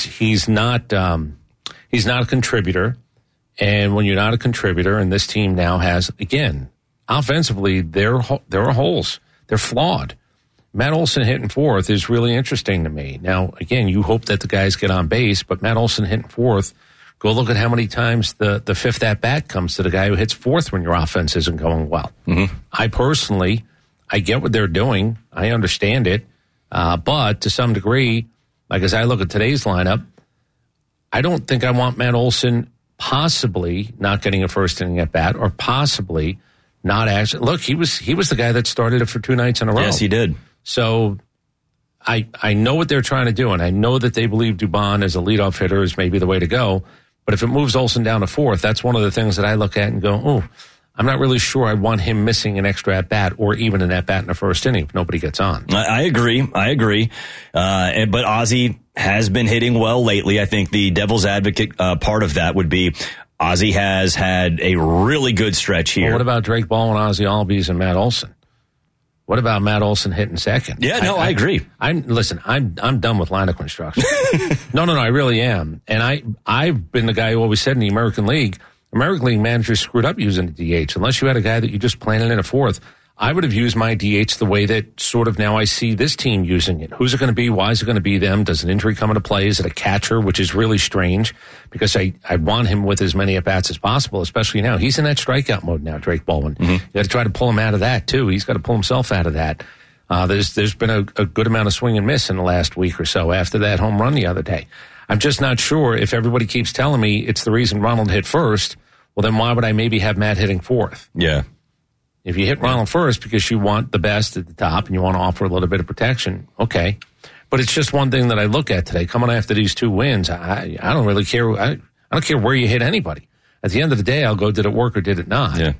he's not a contributor. And when you're not a contributor, and this team now has, again, offensively, there are holes. They're flawed. Matt Olson hitting fourth is really interesting to me. Now, again, you hope that the guys get on base, but Matt Olson hitting fourth, go look at how many times the fifth at-bat comes to the guy who hits fourth when your offense isn't going well. Mm-hmm. I get what they're doing. I understand it. But to some degree, like as I look at today's lineup, I don't think I want Matt Olson possibly not getting a first inning at bat, or possibly not actually. Look, he was the guy that started it for 2 nights in a row. Yes, he did. So I know what they're trying to do, and I know that they believe Dubon as a leadoff hitter is maybe the way to go. But if it moves Olson down to fourth, that's one of the things that I look at and go, oh, I'm not really sure I want him missing an extra at-bat or even an at-bat in the first inning if nobody gets on. I agree. But Ozzie has been hitting well lately. I think the devil's advocate part of that would be Ozzie has had a really good stretch here. Well, what about Drake Baldwin, Ozzie Albies, and Matt Olson? What about Matt Olson hitting second? Yeah, I agree. I'm done with lineup construction. No, I really am. And I've been the guy who always said in the American League managers screwed up using the DH. Unless you had a guy that you just planted in a fourth, I would have used my DH the way that sort of now I see this team using it. Who's it going to be? Why is it going to be them? Does an injury come into play? Is it a catcher, which is really strange because I want him with as many at-bats as possible, especially now. He's in that strikeout mode now, Drake Baldwin. Mm-hmm. You got to try to pull him out of that, too. He's got to pull himself out of that. There's been a good amount of swing and miss in the last week or so after that home run the other day. I'm just not sure if everybody keeps telling me it's the reason Ronald hit first, well, then why would I maybe have Matt hitting fourth? Yeah. If you hit Ronald first because you want the best at the top and you want to offer a little bit of protection, okay. But it's just one thing that I look at today. Coming after these 2 wins, I don't really care. I don't care where you hit anybody. At the end of the day, I'll go, did it work or did it not? Yeah.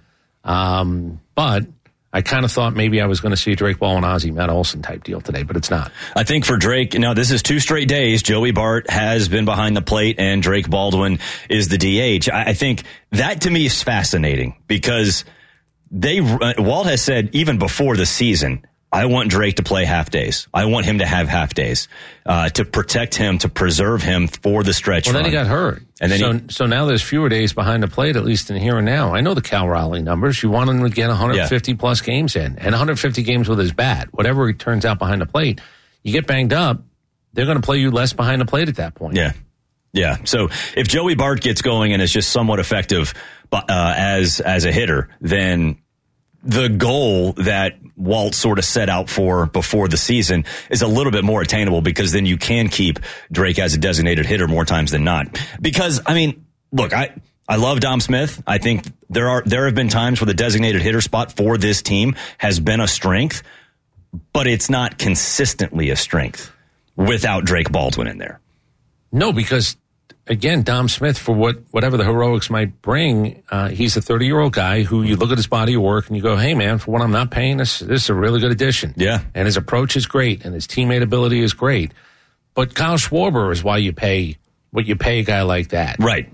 But I kind of thought maybe I was going to see a Drake Baldwin, Ozzie, Matt Olson type deal today, but it's not. I think for Drake, this is 2 straight days. Joey Bart has been behind the plate and Drake Baldwin is the DH. I think that to me is fascinating because Walt has said even before the season, I want Drake to play half days. I want him to have half days to protect him, to preserve him for the stretch run. Well, then he got hurt. And then so now there's fewer days behind the plate, at least in here and now. I know the Cal Raleigh numbers. You want him to get 150-plus games in, and 150 games with his bat. Whatever he turns out behind the plate, you get banged up, they're going to play you less behind the plate at that point. Yeah. So if Joey Bart gets going and is just somewhat effective as a hitter, then the goal that Walt sort of set out for before the season is a little bit more attainable because then you can keep Drake as a designated hitter more times than not. Because, look, I love Dom Smith. I think there have been times where the designated hitter spot for this team has been a strength, but it's not consistently a strength without Drake Baldwin in there. No, because again, Dom Smith, for whatever the heroics might bring, he's a 30-year-old guy who you look at his body of work and you go, hey, man, for what I'm not paying, this is a really good addition. Yeah. And his approach is great, and his teammate ability is great. But Kyle Schwarber is why you pay what you pay a guy like that. Right.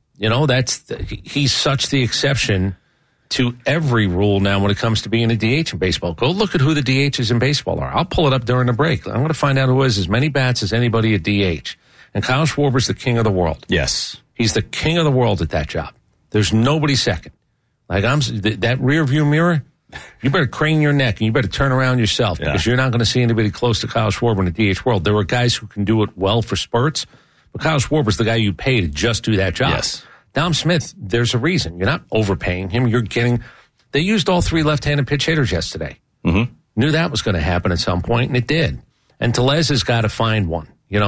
He's such the exception to every rule now when it comes to being a DH in baseball. Go look at who the DHs in baseball are. I'll pull it up during the break. I'm going to find out who has as many bats as anybody at DH. And Kyle Schwarber's the king of the world. Yes. He's the king of the world at that job. There's nobody second. That rear view mirror, you better crane your neck and you better turn around yourself because you're not going to see anybody close to Kyle Schwarber in the DH world. There are guys who can do it well for spurts, but Kyle Schwarber's the guy you pay to just do that job. Yes. Dom Smith, there's a reason. You're not overpaying him. They used all 3 left-handed pitch hitters yesterday. Mm-hmm. Knew that was going to happen at some point, and it did. And Tellez has got to find one.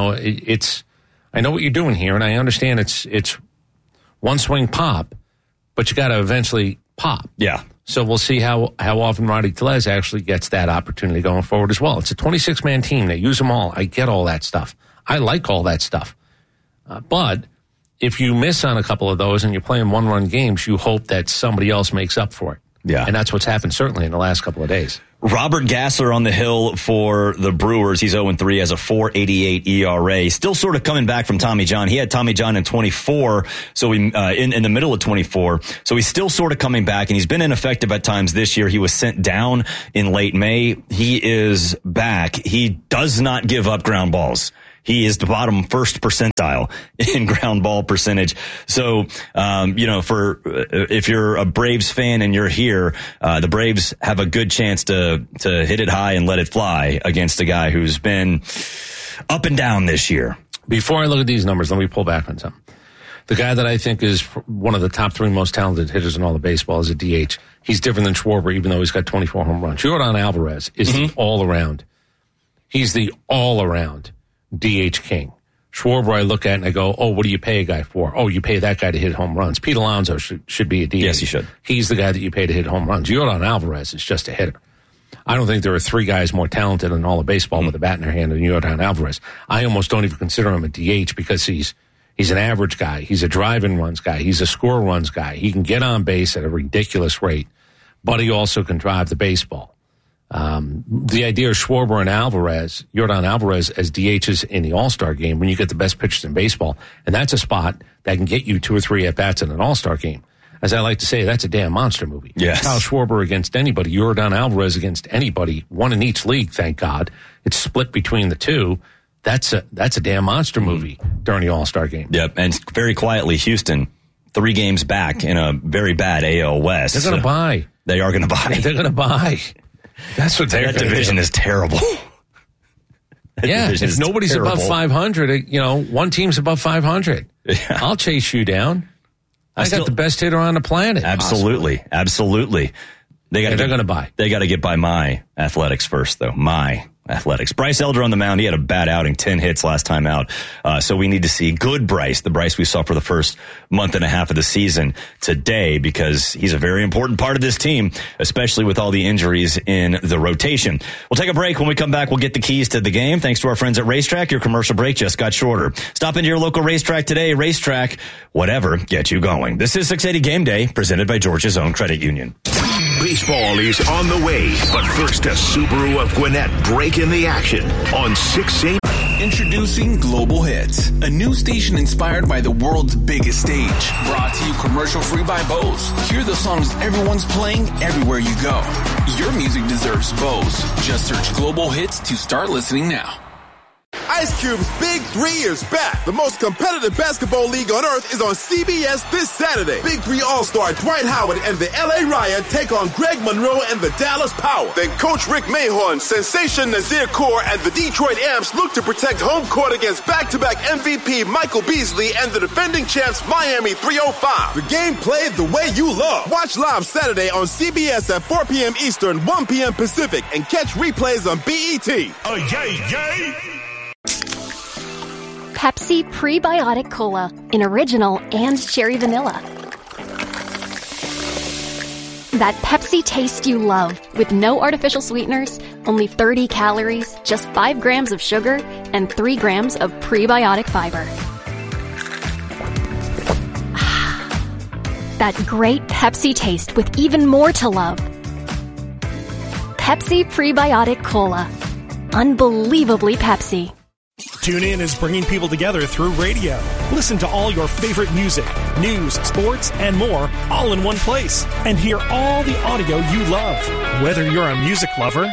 I know what you're doing here, and I understand it's one swing pop, but you got to eventually pop. Yeah. So we'll see how often Roddy Tellez actually gets that opportunity going forward as well. It's a 26-man team. They use them all. I get all that stuff. I like all that stuff. But if you miss on a couple of those and you're playing one-run games, you hope that somebody else makes up for it. Yeah. And that's what's happened certainly in the last couple of days. Robert Gassler on the hill for the Brewers. He's 0-3 as a 4.88 ERA. Still sort of coming back from Tommy John. He had Tommy John in 24, so in the middle of 24. So he's still sort of coming back, and he's been ineffective at times this year. He was sent down in late May. He is back. He does not give up ground balls. He is the bottom first percentile in ground ball percentage. So, if you're a Braves fan and you're here, the Braves have a good chance to hit it high and let it fly against a guy who's been up and down this year. Before I look at these numbers, let me pull back on something. The guy that I think is one of the top 3 most talented hitters in all of baseball is a DH. He's different than Schwarber, even though he's got 24 home runs. Yordan Alvarez is the all-around. He's the all-around DH king. Schwarber, I look at and I go, oh, what do you pay a guy for? Oh, you pay that guy to hit home runs. Pete Alonso should be a DH. Yes, he should. He's the guy that you pay to hit home runs. Yordan Alvarez is just a hitter. I don't think there are 3 guys more talented in all of baseball with a bat in their hand than Yordan Alvarez. I almost don't even consider him a DH because he's an average guy. He's a drive-in runs guy. He's a score runs guy. He can get on base at a ridiculous rate, but he also can drive the baseball. The idea of Schwarber and Yordan Alvarez as DHs in the All-Star game when you get the best pitchers in baseball, and that's a spot that can get you 2 or 3 at-bats in an All-Star game. As I like to say, that's a damn monster movie. Yes. Kyle Schwarber against anybody, Yordan Alvarez against anybody, one in each league, thank God. It's split between the 2. That's a damn monster movie during the All-Star game. Yep, and very quietly, Houston, 3 games back in a very bad AL West. They're going to buy. They are going to buy. They're going to buy. That's what they're going to do. That division is terrible. If nobody's terrible. above 500, one team's above 500. Yeah. I'll chase you down. I got the best hitter on the planet. Absolutely. Possibly. Absolutely. They're going to buy. They got to get by my Athletics first, though. My Athletics. Bryce Elder on the mound. He had a bad outing, 10 hits last time out. So we need to see good Bryce, the Bryce we saw for the first month and a half of the season today, because he's a very important part of this team, especially with all the injuries in the rotation. We'll take a break. When we come back, we'll get the keys to the game. Thanks to our friends at Racetrack. Your commercial break just got shorter. Stop into your local racetrack today. Racetrack, whatever gets you going. This is 680 Game Day, presented by Georgia's Own Credit Union. Baseball is on the way, but first a Subaru of Gwinnett break in the action on 680. Introducing Global Hits, a new station inspired by the world's biggest stage. Brought to you commercial-free by Bose. Hear the songs everyone's playing everywhere you go. Your music deserves Bose. Just search Global Hits to start listening now. Ice Cube's Big 3 is back. The most competitive basketball league on earth is on CBS this Saturday. Big 3 All-Star Dwight Howard and the LA Riot take on Greg Monroe and the Dallas Power. Then Coach Rick Mahorn, Sensation Nazir Kaur, and the Detroit Amps look to protect home court against back-to-back MVP Michael Beasley and the defending champs Miami 305. The game played the way you love. Watch live Saturday on CBS at 4 p.m. Eastern, 1 p.m. Pacific, and catch replays on BET. Oh, yay! Pepsi Prebiotic Cola in original and cherry vanilla. That Pepsi taste you love with no artificial sweeteners, only 30 calories, just 5 grams of sugar, and 3 grams of prebiotic fiber. That great Pepsi taste with even more to love. Pepsi Prebiotic Cola. Unbelievably Pepsi. TuneIn is bringing people together through radio. Listen to all your favorite music, news, sports, and more, all in one place. And hear all the audio you love. Whether you're a music lover,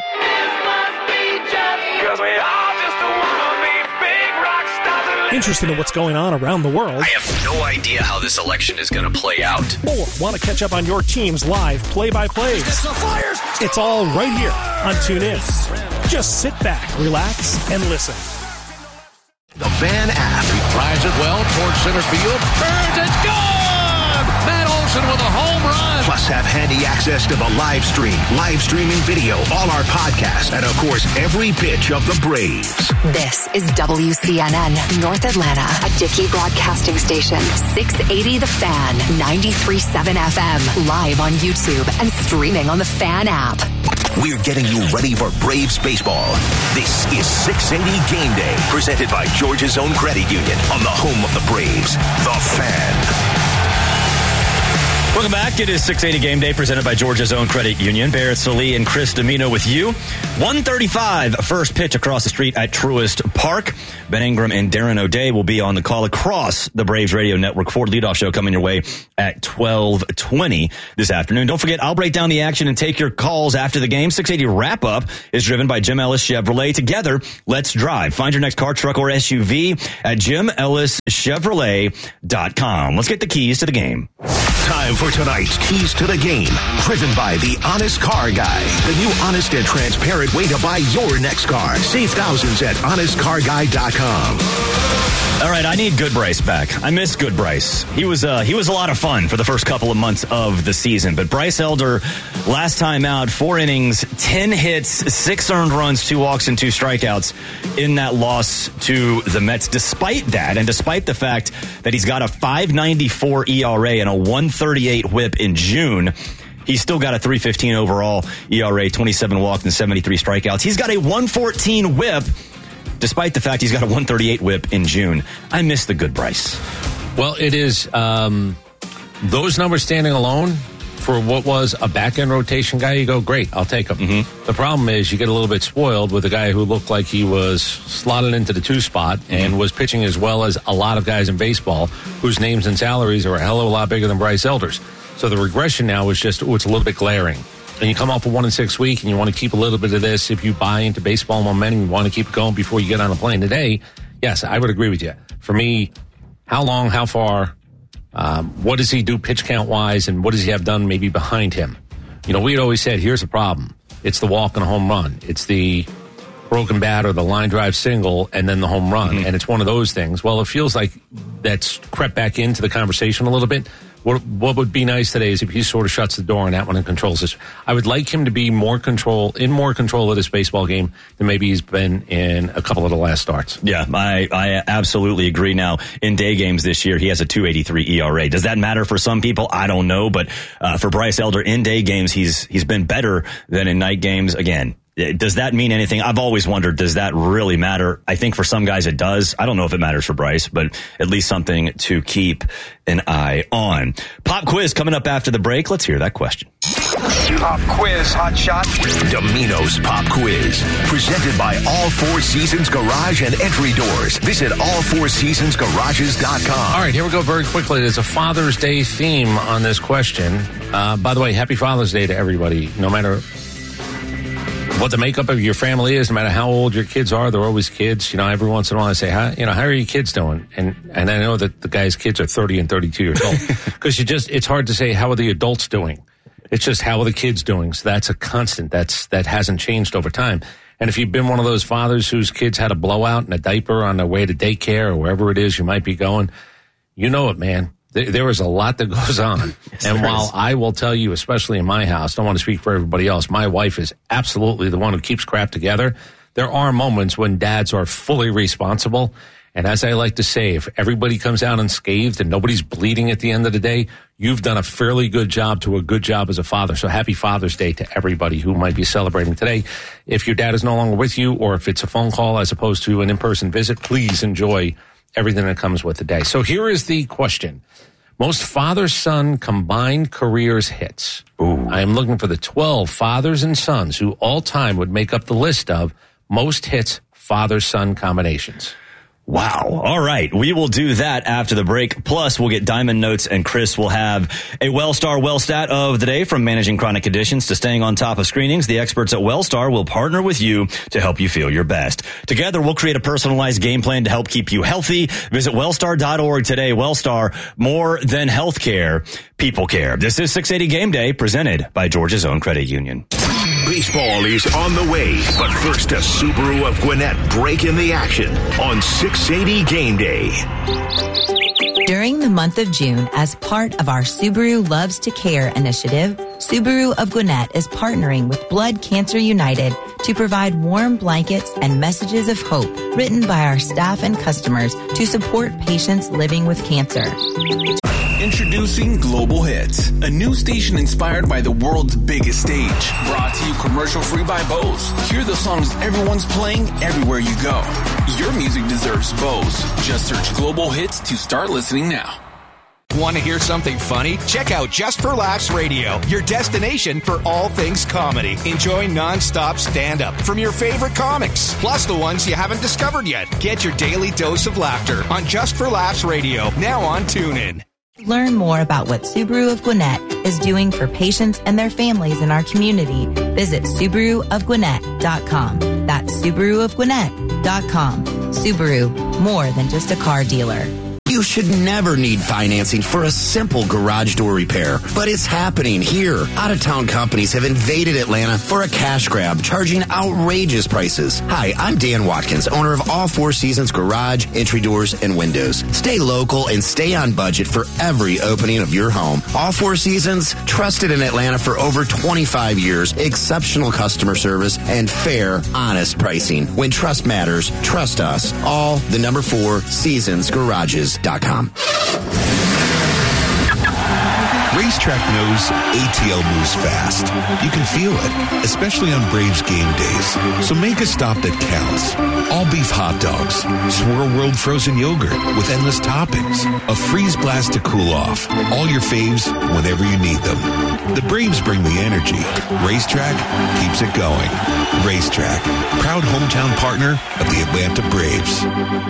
interested in what's going on around the world, I have no idea how this election is going to play out, or want to catch up on your team's live play-by-plays, it's all right here on TuneIn. Just sit back, relax, and listen. The Fan app. He drives it well towards center field. Turns, it's gone! Matt Olson with a home run. Plus have handy access to the live stream, live streaming video, all our podcasts, and of course, every pitch of the Braves. This is WCNN, North Atlanta, a Dickey broadcasting station. 680 The Fan, 93.7 FM, live on YouTube and streaming on the Fan app. We're getting you ready for Braves baseball. This is 680 Game Day, presented by Georgia's Own Credit Union on the home of the Braves, The Fan. Welcome back. It is 680 Game Day presented by Georgia's Own Credit Union. Barrett Salee and Chris Domino with you. 1:35 first pitch across the street at Truist Park. Ben Ingram and Darren O'Day will be on the call across the Braves Radio Network. Ford leadoff show coming your way at 12:20 this afternoon. Don't forget, I'll break down the action and take your calls after the game. 680 wrap-up is driven by Jim Ellis Chevrolet. Together, let's drive. Find your next car, truck, or SUV at JimEllisChevrolet.com. Let's get the keys to the game. Time for tonight's Keys to the Game, driven by the Honest Car Guy, the new honest and transparent way to buy your next car. Save thousands at honestcarguy.com. All right, I need Good Bryce back. I miss Good Bryce. He was a lot of fun for the first couple of months of the season. But Bryce Elder, last time out, 4 innings, 10 hits, 6 earned runs, 2 walks, and 2 strikeouts in that loss to the Mets. Despite that, and despite the fact that he's got a 5.94 ERA and a 1.38 WHIP in June, he's still got a 3.15 overall ERA, 27 walks, and 73 strikeouts. He's got a 1.14 WHIP. Despite the fact he's got a 1.38 WHIP in June. I miss the Good Bryce. Well, it is those numbers standing alone for what was a back-end rotation guy. You go, great, I'll take him. Mm-hmm. The problem is you get a little bit spoiled with a guy who looked like he was slotted into the 2 spot and was pitching as well as a lot of guys in baseball whose names and salaries are a hell of a lot bigger than Bryce Elder's. So the regression now is just, it's a little bit glaring. And you come off a 1-6 week and you want to keep a little bit of this. If you buy into baseball momentum, you want to keep it going before you get on a plane today. Yes, I would agree with you. For me, how long, how far, what does he do pitch count wise, and what does he have done maybe behind him? You know, we'd always said, here's the problem. It's the walk and a home run. It's the broken bat or the line drive single and then the home run. Mm-hmm. And it's one of those things. Well, it feels like that's crept back into the conversation a little bit. What would be nice today is if he sort of shuts the door on that one and controls this. I would like him to be in more control of this baseball game than maybe he's been in a couple of the last starts. Yeah, I absolutely agree. Now, in day games this year, he has a 2.83 ERA. Does that matter for some people? I don't know. But for Bryce Elder, in day games, he's been better than in night games. Again, does that mean anything? I've always wondered, does that really matter? I think for some guys it does. I don't know if it matters for Bryce, but at least something to keep an eye on. Pop quiz coming up after the break. Let's hear that question. Pop quiz, hot shot. Domino's Pop Quiz, presented by All Four Seasons Garage and Entry Doors. Visit allfourseasonsgarages.com. All right, here we go very quickly. There's a Father's Day theme on this question. By the way, happy Father's Day to everybody, no matter what the makeup of your family is, no matter how old your kids are. They're always kids. You know, every once in a while I say, how are your kids doing? And I know that the guy's kids are 30 and 32 years old. Because it's hard to say, how are the adults doing? It's just, how are the kids doing? So that's a constant. That hasn't changed over time. And if you've been one of those fathers whose kids had a blowout in a diaper on their way to daycare or wherever it is you might be going, you know it, man. There is a lot that goes on. Yes, and while I will tell you, especially in my house, don't want to speak for everybody else, my wife is absolutely the one who keeps crap together. There are moments when dads are fully responsible. And as I like to say, if everybody comes out unscathed and nobody's bleeding at the end of the day, you've done a fairly good job to a good job as a father. So happy Father's Day to everybody who might be celebrating today. If your dad is no longer with you, or if it's a phone call as opposed to an in-person visit, please enjoy everything that comes with the day. So here is the question. Most father-son combined careers hits. Ooh. I am looking for the 12 fathers and sons who all time would make up the list of most hits father-son combinations. Wow. All right. We will do that after the break. Plus, we'll get Diamond Notes, and Chris will have a Wellstar Wellstat of the day. From managing chronic conditions to staying on top of screenings, the experts at Wellstar will partner with you to help you feel your best. Together, we'll create a personalized game plan to help keep you healthy. Visit wellstar.org today. Wellstar, more than healthcare, people care. This is 680 Game Day, presented by Georgia's Own Credit Union. Baseball is on the way, but first a Subaru of Gwinnett breaking the action on 680 Game Day. During the month of June, as part of our Subaru Loves to Care initiative, Subaru of Gwinnett is partnering with Blood Cancer United to provide warm blankets and messages of hope written by our staff and customers to support patients living with cancer. Introducing Global Hits, a new station inspired by the world's biggest stage. Brought to you commercial-free by Bose. Hear the songs everyone's playing everywhere you go. Your music deserves Bose. Just search Global Hits to start listening now. Want to hear something funny? Check out Just for Laughs Radio, your destination for all things comedy. Enjoy nonstop stand-up from your favorite comics, plus the ones you haven't discovered yet. Get your daily dose of laughter on Just for Laughs Radio, now on TuneIn. Learn more about what Subaru of Gwinnett is doing for patients and their families in our community. Visit SubaruofGwinnett.com. That's SubaruofGwinnett.com. Subaru, more than just a car dealer. You should never need financing for a simple garage door repair, but it's happening here. Out-of-town companies have invaded Atlanta for a cash grab, charging outrageous prices. Hi, I'm Dan Watkins, owner of All Four Seasons Garage, Entry Doors, and Windows. Stay local and stay on budget for every opening of your home. All Four Seasons, trusted in Atlanta for over 25 years, exceptional customer service, and fair, honest pricing. When trust matters, trust us. All the number 4 Seasons Garages. Racetrack knows ATL moves fast. You can feel it, especially on Braves game days. So make a stop that counts. All beef hot dogs, Swirl World frozen yogurt with endless toppings, a freeze blast to cool off. All your faves whenever you need them. The Braves bring the energy. Racetrack keeps it going. Racetrack, proud hometown partner of the Atlanta Braves.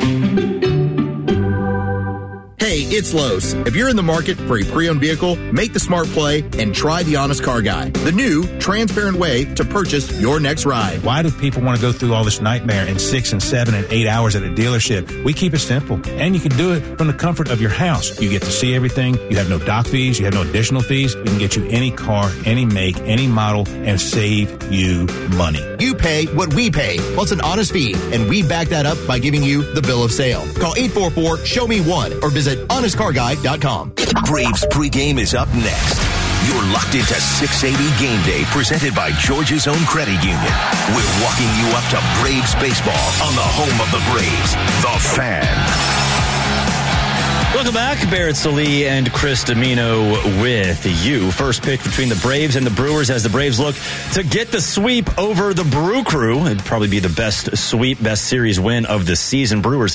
Hey, it's Lowe's. If you're in the market for a pre-owned vehicle, make the smart play and try the Honest Car Guy, the new, transparent way to purchase your next ride. Why do people want to go through all this nightmare in 6 and 7 and 8 hours at a dealership? We keep it simple, and you can do it from the comfort of your house. You get to see everything. You have no dock fees. You have no additional fees. We can get you any car, any make, any model, and save you money. You pay what we pay, plus an honest fee, and we back that up by giving you the bill of sale. Call 844-SHOW-ME-1 or visit honestcarguy.com. Braves pregame is up next. You're locked into 680 Game Day, presented by Georgia's Own Credit Union. We're walking you up to Braves baseball on the home of the Braves, The Fan. Welcome back. Barrett Sallee and Chris Domino with you. First pitch between the Braves and the Brewers as the Braves look to get the sweep over the Brew Crew. It'd probably be the best sweep, best series win of the season. Brewers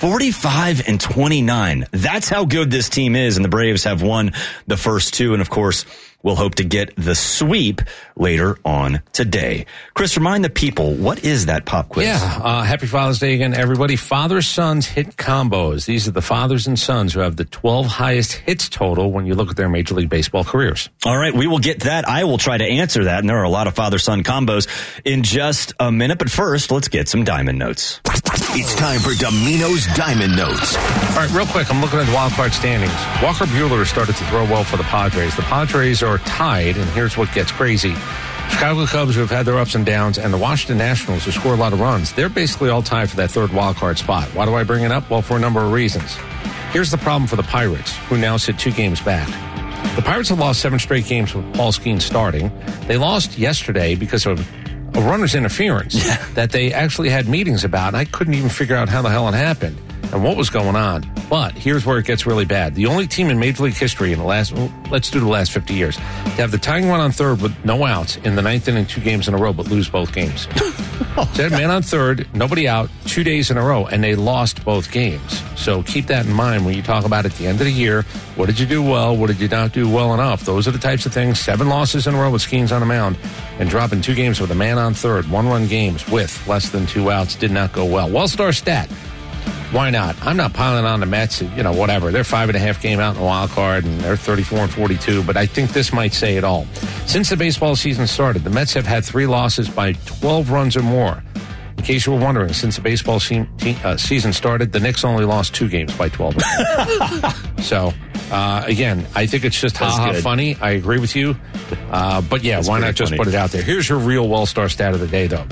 45-29. That's how good this team is, and the Braves have won the first 2, and of course, we'll hope to get the sweep later on today. Chris, remind the people, what is that pop quiz? Yeah, happy Father's Day again, everybody. Father-sons hit combos. These are the fathers and sons who have the 12 highest hits total when you look at their Major League Baseball careers. All right, we will get that. I will try to answer that, and there are a lot of father-son combos in just a minute. But first, let's get some Diamond Notes. It's time for Domino's Diamond Notes. All right, real quick, I'm looking at the wild card standings. Walker Buehler started to throw well for the Padres. The Padres are tied, and here's what gets crazy. Chicago Cubs, who have had their ups and downs, and the Washington Nationals, who score a lot of runs, they're basically all tied for that third wild card spot. Why do I bring it up? Well, for a number of reasons. Here's the problem for the Pirates, who now sit 2 games back. The Pirates have lost 7 straight games with Paul Skeens starting. They lost yesterday because of a runner's interference that they actually had meetings about, and I couldn't even figure out how the hell it happened and what was going on. But here's where it gets really bad. The only team in Major League history in the last, let's do the last 50 years, to have the tying run on third with no outs in the 9th inning 2 games in a row, but lose both games. So they had man on third, nobody out, 2 days in a row, and they lost both games. So keep that in mind when you talk about at the end of the year, what did you do well, what did you not do well enough? Those are the types of things. 7 losses in a row with Skeens on the mound and dropping 2 games with a man on third, 1-run games with less than 2 outs did not go well. Well-star stat. Why not? I'm not piling on the Mets, whatever. They're 5.5 game out in the wild card, and they're 34-42, but I think this might say it all. Since the baseball season started, the Mets have had 3 losses by 12 runs or more. In case you were wondering, since the baseball season started, the Knicks only lost 2 games by 12 runs. So, again, I think it's just funny. I agree with you. But yeah, why not just put it out there? Here's your real well-star stat of the day, though.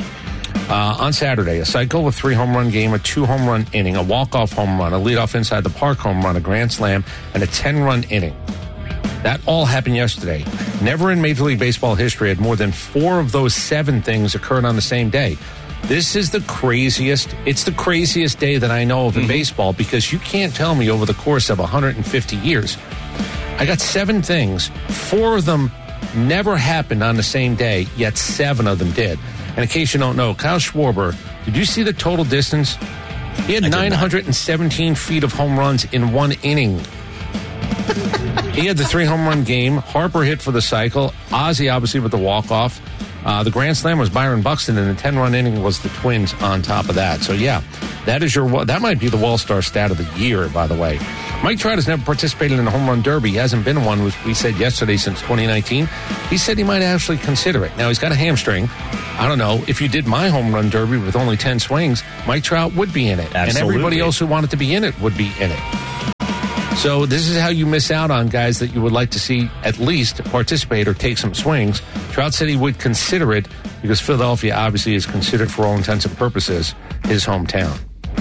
On Saturday, a cycle, a 3-home-run game, a 2-home-run inning, a walk-off home run, a leadoff inside the park home run, a grand slam, and a 10-run inning. That all happened yesterday. Never in Major League Baseball history had more than 4 of those 7 things occurred on the same day. This is the craziest. It's the craziest day that I know of in baseball, because you can't tell me over the course of 150 years. I got 7 things. 4 of them never happened on the same day, yet 7 of them did. And in case you don't know, Kyle Schwarber, did you see the total distance? He had 917 feet of home runs in 1 inning. He had the 3-home run game. Harper hit for the cycle. Ozzie, obviously, with the walk-off. The grand slam was Byron Buxton, and the 10-run inning was the Twins on top of that. So, yeah, that might be the Wall-Star stat of the year, by the way. Mike Trout has never participated in a home run derby. He hasn't been one, which we said yesterday, since 2019. He said he might actually consider it. Now, he's got a hamstring. I don't know. If you did my home run derby with only 10 swings, Mike Trout would be in it. Absolutely. And everybody else who wanted to be in it would be in it. So this is how you miss out on guys that you would like to see at least participate or take some swings. Trout said he would consider it because Philadelphia obviously is considered, for all intents and purposes, his hometown.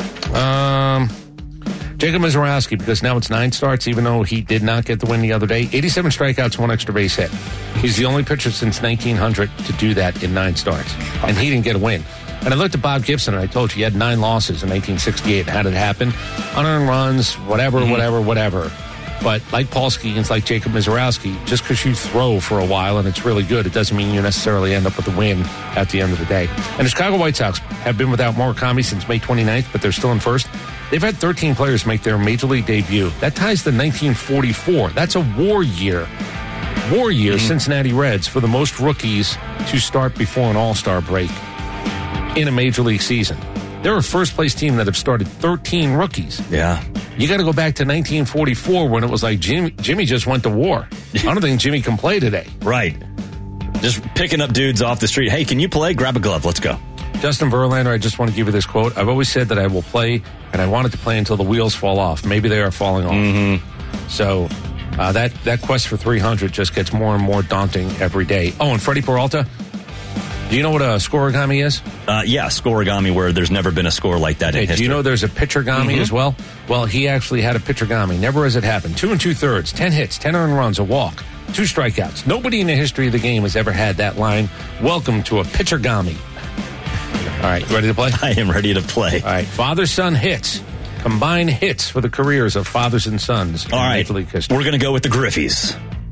Jacob Misiorowski, because now it's 9 starts, even though he did not get the win the other day. 87 strikeouts, 1 extra base hit. He's the only pitcher since 1900 to do that in 9 starts. And he didn't get a win. And I looked at Bob Gibson, and I told you he had 9 losses in 1968. How did it happen? Unearned runs, whatever. But like Paul Skeens, like Jacob Misiorowski, just because you throw for a while and it's really good, it doesn't mean you necessarily end up with a win at the end of the day. And the Chicago White Sox have been without Murakami since May 29th, but they're still in first. They've had 13 players make their major league debut. That ties to 1944. That's a war year. Cincinnati Reds for the most rookies to start before an all-star break in a major league season. They're a first-place team that have started 13 rookies. Yeah. You got to go back to 1944 when it was like Jimmy just went to war. I don't think Jimmy can play today. Right. Just picking up dudes off the street. Hey, can you play? Grab a glove. Let's go. Justin Verlander, I just want to give you this quote. I've always said that I will play, and I wanted to play until the wheels fall off. Maybe they are falling off. Mm-hmm. So that quest for 300 just gets more and more daunting every day. Oh, and Freddie Peralta, do you know what a scorigami is? Yeah, scorigami, where there's never been a score like that in history. Do you know there's a pitchergami as well? Well, he actually had a pitchergami. Never has it happened. 2 2/3, 10 hits, 10 earned runs, a walk, 2 strikeouts. Nobody in the history of the game has ever had that line. Welcome to a pitchergami. All right, you ready to play? I am ready to play. All right, father-son hits. Combined hits for the careers of fathers and sons in Major League history. We're going to go with the Griffies.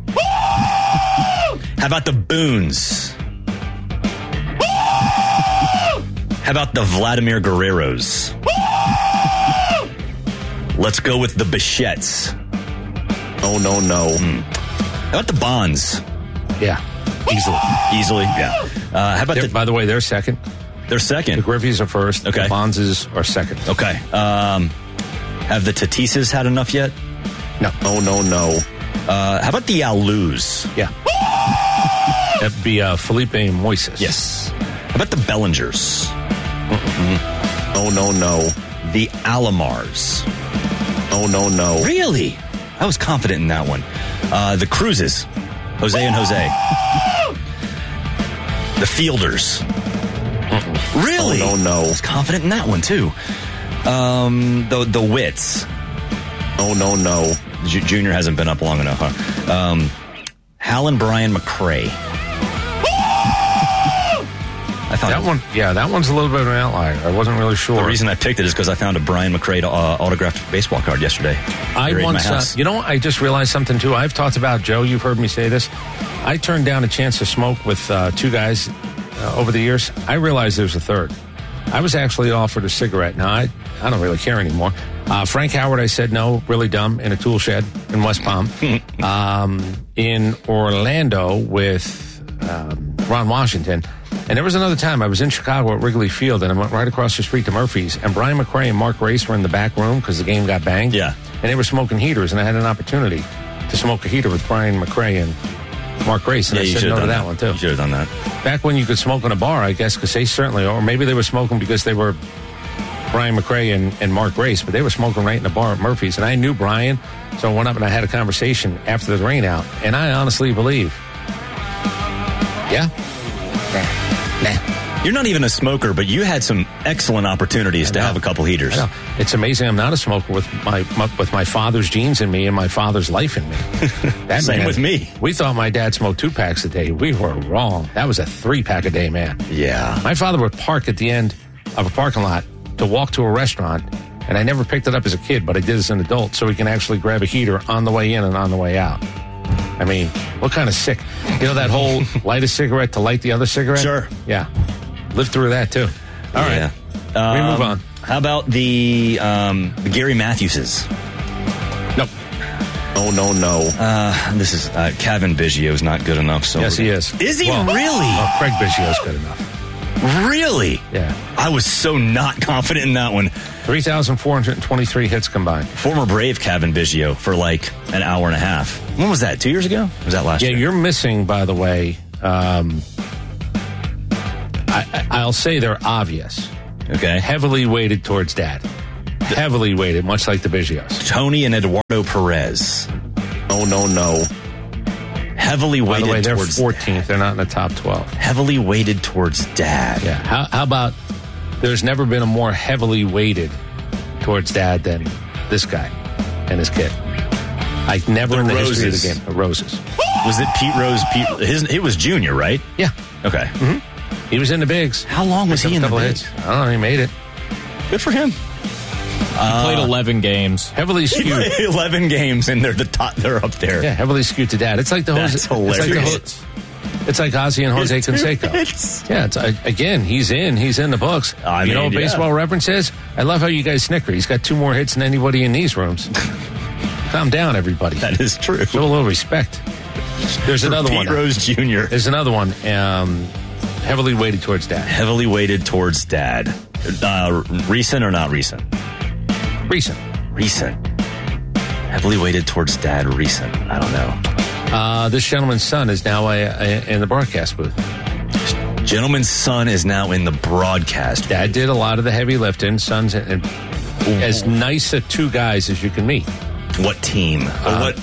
How about the Boones? How about the Vladimir Guerreros? Let's go with the Bichettes. Oh, no. How about the Bonds? Yeah, Easily, yeah. How about by the way, they're second. They're second. The Griffies are first. Okay. The Bonds are second. Okay. Have the Tatises had enough yet? No. No. How about the Alous? Yeah. That'd be Felipe Moises. Yes. How about the Bellingers? No. The Alomars. No. Really? I was confident in that one. The Cruzes. Jose and Jose. The Fielders. Really? No. I was confident in that one, too. The Wits. No. Junior hasn't been up long enough, huh? Hal and Brian McRae. I thought that one. Yeah, that one's a little bit of an outlier. I wasn't really sure. The reason I picked it is because I found a Brian McRae autographed baseball card yesterday. I just realized something too. I've talked about Joe. You've heard me say this. I turned down a chance to smoke with 2 guys over the years. I realized there's a third. I was actually offered a cigarette. Now I don't really care anymore. Frank Howard, I said no, really dumb, in a tool shed in West Palm. In Orlando with Ron Washington. And there was another time I was in Chicago at Wrigley Field, and I went right across the street to Murphy's, and Brian McRae and Mark Race were in the back room because the game got banged. Yeah. And they were smoking heaters, and I had an opportunity to smoke a heater with Brian McRae and Mark Race, and I said no to that one, too. You should have done that. Back when you could smoke in a bar, I guess, because they certainly, or maybe they were smoking because they were Brian McRae and Mark Race, but they were smoking right in the bar at Murphy's, and I knew Brian, so I went up and I had a conversation after the rain out, and I honestly believe, yeah? Nah. You're not even a smoker, but you had some excellent opportunities to have a couple heaters. I know. It's amazing I'm not a smoker with my father's genes in me and my father's life in me. Same with me. We thought my dad smoked 2 packs a day. We were wrong. That was a 3-pack a day, man. Yeah. My father would park at the end of a parking lot to walk to a restaurant, and I never picked it up as a kid, but I did as an adult, so we can actually grab a heater on the way in and on the way out. I mean, what kind of sick? You know that whole light a cigarette to light the other cigarette? Sure. Yeah. Lived through that, too. All right. We move on. How about the Gary Matthewses? Nope. No. This is Kevin Biggio's not good enough. So yes, he is. Is he really? Oh, Craig Biggio's good enough. Really? Yeah. I was so not confident in that one. 3,423 hits combined. Former Brave Kevin Biggio for like an hour and a half. When was that? 2 years ago? Or was that last year? Yeah, you're missing, by the way. I'll say they're obvious. Okay. Heavily weighted towards Dad. Heavily weighted, much like the Biggios. Tony and Eduardo Perez. No. Heavily weighted. By the way, they're towards 14th. They're not in the top 12. Heavily weighted towards Dad. Yeah. How about there's never been a more heavily weighted towards Dad than this guy and his kid. Like never in the history of the game. The Roses. Was it Pete Rose? It was Junior, right? Yeah. Okay. Mm-hmm. He was in the bigs. How long was he in the bigs? I don't know. He made it. Good for him. He played 11 games. Heavily skewed. 11 games, and they're the top. They're up there. Yeah, heavily skewed to Dad. It's like the Jose. That's hilarious. It's like Ozzie and Jose Canseco. Yeah, it's, again, he's in the books. You know what baseball reference is? I love how you guys snicker. He's got 2 more hits than anybody in these rooms. Calm down, everybody. That is true. Show a little respect. There's another Pete one. Rose Jr. There's another one. Heavily weighted towards Dad. Heavily weighted towards Dad. Recent or not recent? Recent. Heavily weighted towards Dad. Recent. I don't know. This gentleman's son is now in the broadcast booth. Gentleman's son is now in the broadcast. Dad did a lot of the heavy lifting. Son's as nice a 2 guys as you can meet. What team? What?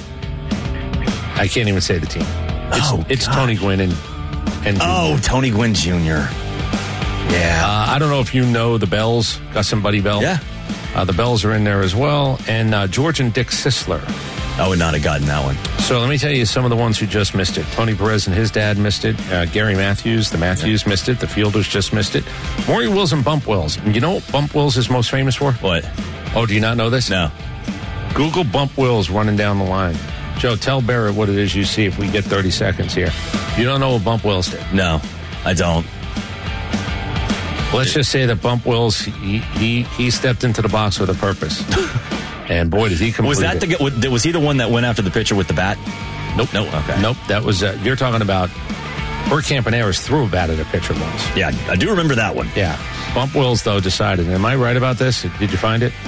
I can't even say the team. It's Tony Gwynn and Jr. Tony Gwynn Jr. Yeah. I don't know if you know the Bells, Gus and Buddy Bell. Yeah. The Bells are in there as well. And George and Dick Sisler. I would not have gotten that one. So let me tell you some of the ones who just missed it. Tony Perez and his dad missed it. Gary Matthews, the Matthews missed it. The Fielders just missed it. Maury Wills and Bump Wills. And you know what Bump Wills is most famous for? What? Oh, do you not know this? No. Google Bump Wills running down the line. Joe, tell Barrett what it is you see if we get 30 seconds here. You don't know what Bump Wills did? No, I don't. Let's just say that Bump Wills, he stepped into the box with a purpose. And boy, did he complete it. Was he the one that went after the pitcher with the bat? Nope. Okay. Nope. That was, you're talking about Bert Campaneris threw a bat at a pitcher once. Yeah, I do remember that one. Yeah. Bump Wills, though, decided. Am I right about this? Did you find it?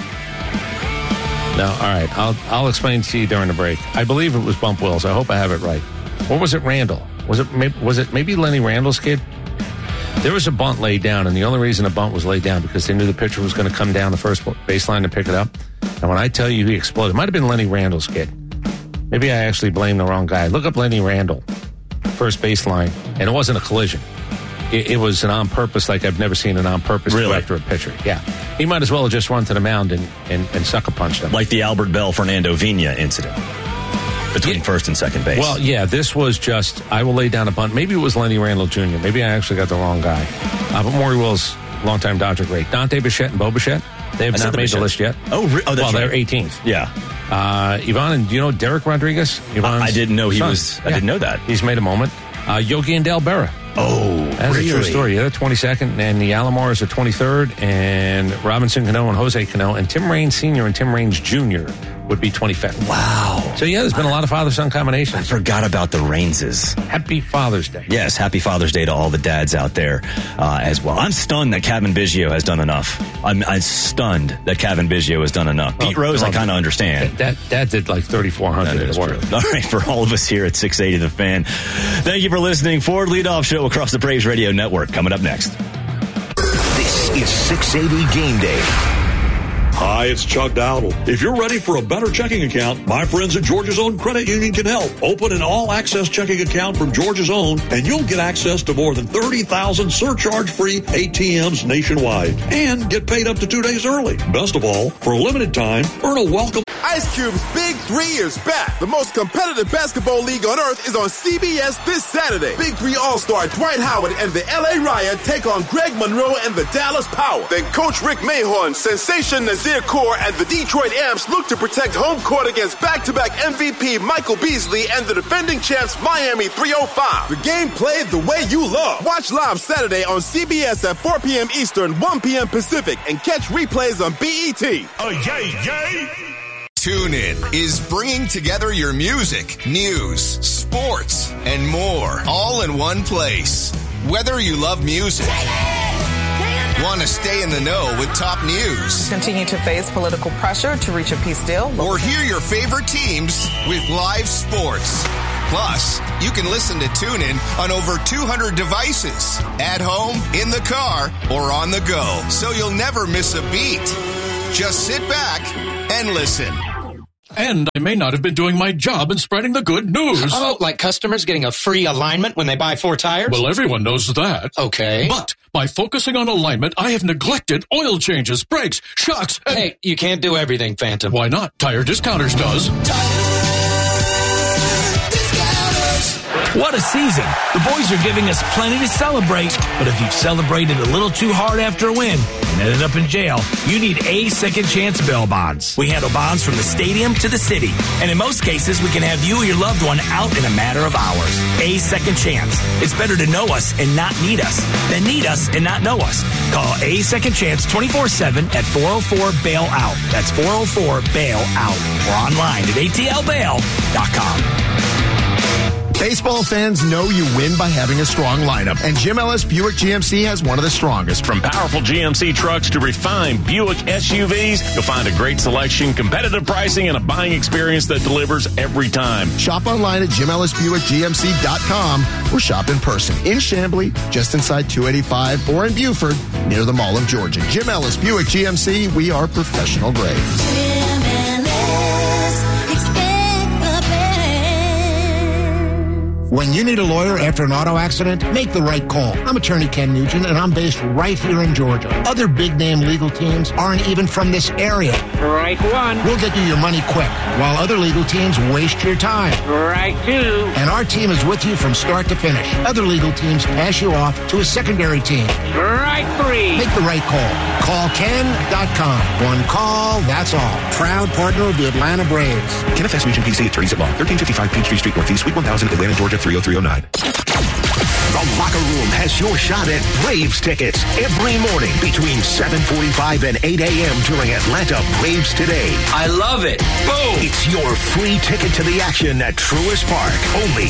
No. All right. I'll explain to you during the break. I believe it was Bump Wills. I hope I have it right. Or was it Randall? Was it maybe Lenny Randall's kid? There was a bunt laid down, and the only reason a bunt was laid down because they knew the pitcher was going to come down the first baseline to pick it up. And when I tell you he exploded, it might have been Lenny Randall's kid. Maybe I actually blame the wrong guy. Look up Lenny Randall, first baseline, and it wasn't a collision. It was an on-purpose, like I've never seen an on-purpose go after a pitcher. Yeah. He might as well have just run to the mound and sucker-punched him. Like the Albert Bell, Fernando Vina incident between first and second base. Well, yeah, this was just, I will lay down a bunt. Maybe it was Lenny Randall Jr. Maybe I actually got the wrong guy. But Maury Wills, longtime Dodger great. Dante Bichette and Bo Bichette, they have not made the list yet. Oh, that's they're right. 18th. Yeah. Yvonne, and do you know Derek Rodriguez? I didn't know he was. I didn't know that. He's made a moment. Yogi and Del Berra. Oh, that's really? a true story. Yeah, 22nd, and the Alomars are 23rd, and Robinson Cano and Jose Cano, and Tim Raines Sr. and Tim Raines Jr. would be 25th. Wow. So, yeah, there's been a lot of father-son combinations. I forgot about the Raineses. Happy Father's Day. Yes, happy Father's Day to all the dads out there as well. I'm stunned that Kevin Biggio has done enough. I'm stunned that Kevin Biggio has done enough. Pete Rose, I kind of understand. That did like 3,400 at work. All right, for all of us here at 680 The Fan, thank you for listening. Ford Leadoff Show across the Braves Radio Network. Coming up next. This is 680 Game Day. Hi, it's Chuck Dowdle. If you're ready for a better checking account, my friends at Georgia's Own Credit Union can help. Open an all-access checking account from Georgia's Own, and you'll get access to more than 30,000 surcharge-free ATMs nationwide and get paid up to 2 days early. Best of all, for a limited time, earn a welcome. Ice Cube's Big 3 is back. The most competitive basketball league on earth is on CBS this Saturday. Big 3 All-Star Dwight Howard and the LA Riot take on Greg Monroe and the Dallas Power. Then Coach Rick Mahorn, Sensation Nazir Kaur, and the Detroit Amps look to protect home court against back-to-back MVP Michael Beasley and the defending champs Miami 305. The game played the way you love. Watch live Saturday on CBS at 4 p.m. Eastern, 1 p.m. Pacific, and catch replays on BET. Oh, yay, yay! TuneIn is bringing together your music, news, sports, and more all in one place. Whether you love music, want to stay in the know with top news, continue to face political pressure to reach a peace deal, or hear your favorite teams with live sports. Plus, you can listen to TuneIn on over 200 devices, at home, in the car, or on the go, so you'll never miss a beat. Just sit back and listen. And I may not have been doing my job in spreading the good news. Oh, like customers getting a free alignment when they buy 4 tires? Well, everyone knows that. Okay. But by focusing on alignment, I have neglected oil changes, brakes, shocks, and... Hey, you can't do everything, Phantom. Why not? Tire Discounters does. What a season. The boys are giving us plenty to celebrate, but if you've celebrated a little too hard after a win and ended up in jail, you need A Second Chance bail bonds. We handle bonds from the stadium to the city, and in most cases, we can have you or your loved one out in a matter of hours. A Second Chance. It's better to know us and not need us than need us and not know us. Call A Second Chance 24/7 at 404-BAIL-OUT. That's 404-BAIL-OUT. Or online at atlbail.com. Baseball fans know you win by having a strong lineup, and Jim Ellis Buick GMC has one of the strongest. From powerful GMC trucks to refined Buick SUVs, you'll find a great selection, competitive pricing, and a buying experience that delivers every time. Shop online at JimEllisBuickGMC.com or shop in person in Chamblee, just inside 285, or in Buford, near the Mall of Georgia. Jim Ellis Buick GMC, we are professional grade. When you need a lawyer after an auto accident, make the right call. I'm attorney Ken Nugent, and I'm based right here in Georgia. Other big-name legal teams aren't even from this area. Right one. We'll get you your money quick, while other legal teams waste your time. Right two. And our team is with you from start to finish. Other legal teams pass you off to a secondary team. Right three. Make the right call. Call Ken.com. One call, that's all. Proud partner of the Atlanta Braves. Kenneth S. Nugent, PC, attorneys at law. 1355 Peachtree Street Northeast, Suite 1000, Atlanta, Georgia, 30309. The Locker Room has your shot at Braves tickets every morning between 7:45 and 8 a.m. during Atlanta Braves Today. I love it. Boom! It's your free ticket to the action at Truist Park, only